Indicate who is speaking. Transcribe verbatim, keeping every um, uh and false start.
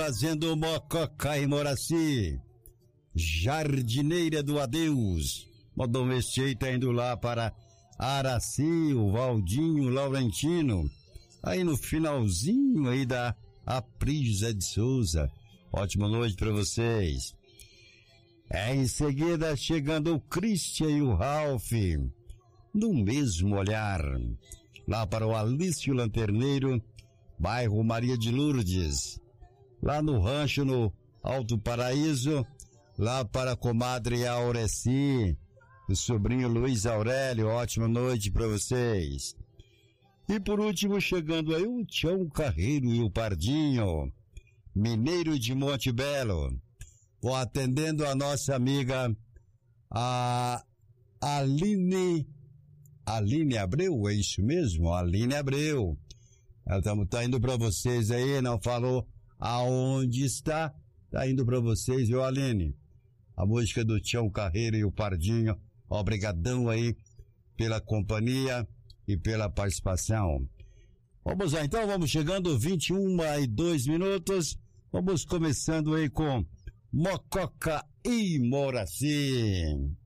Speaker 1: Fazendo Mococa e Moraci, Jardineira do Adeus, Modão Este tá indo lá para Araci, o Valdinho, o Laurentino, aí no finalzinho aí da Aprisa de Souza. Ótima noite para vocês. É, em seguida chegando o Christian e o Ralph, no mesmo olhar, lá para o Alício Lanterneiro, bairro Maria de Lourdes, lá no rancho no Alto Paraíso, lá para a comadre Aureci, o sobrinho Luiz Aurélio. Ótima noite para vocês. E por último chegando aí o Tião Carreiro e o Pardinho, mineiro de Monte Belo, vou atendendo a nossa amiga a Aline Aline Abreu, é isso mesmo? Aline Abreu. Ela tá, tá indo para vocês aí, não falou aonde está, tá indo para vocês, viu, Aline? A música do Tião Carreiro e o Pardinho. Obrigadão aí pela companhia e pela participação. Vamos lá, então, vamos chegando, vinte e um e dois minutos. Vamos começando aí com Mococa e Moraci.